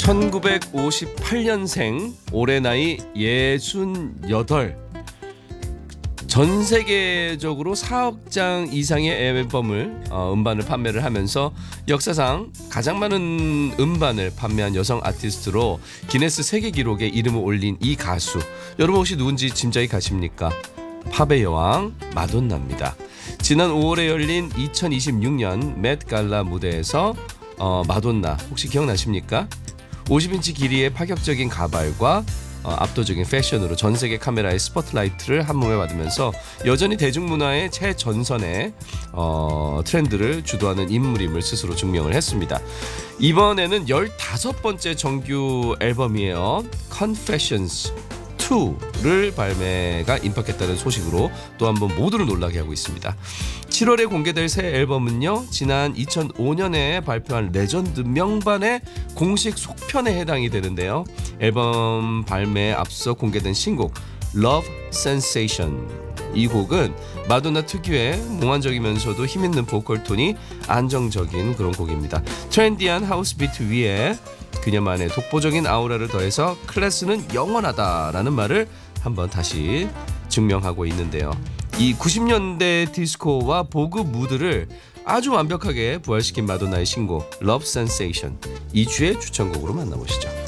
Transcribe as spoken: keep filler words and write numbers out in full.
천구백오십팔 년생, 올해 나이 예순여덟. 전 세계적으로 사억 장 이상의 앨범을 어, 음반을 판매를 하면서 역사상 가장 많은 음반을 판매한 여성 아티스트로 기네스 세계 기록에 이름을 올린 이 가수, 여러분 혹시 누군지 짐작이 가십니까? 팝의 여왕 마돈나입니다. 지난 오월에 열린 이천이십육 년 맷 갈라 무대에서 어, 마돈나 혹시 기억나십니까? 오십 인치 길이의 파격적인 가발과 어, 압도적인 패션으로 전 세계 카메라의 스포트라이트를 한 몸에 받으면서 여전히 대중문화의 최전선의 어, 트렌드를 주도하는 인물임을 스스로 증명을 했습니다. 이번에는 열다섯 번째 정규 앨범이에요. Confessions 투를 발매가 임박했다는 소식으로 또 한 번 모두를 놀라게 하고 있습니다. 칠월에 공개될 새 앨범은요, 지난 이천오 년에 발표한 레전드 명반의 공식 속편에 해당이 되는데요. 앨범 발매에 앞서 공개된 신곡 Love Sensation, 이 곡은 마돈나 특유의 몽환적이면서도 힘있는 보컬 톤이 안정적인 그런 곡입니다. 트렌디한 하우스 비트 위에 그녀만의 독보적인 아우라를 더해서 클래스는 영원하다라는 말을 한번 다시 증명하고 있는데요. 이 구십 년대 디스코와 보그 무드를 아주 완벽하게 부활시킨 마돈나의 신곡 Love Sensation, 이 주의 추천곡으로 만나보시죠.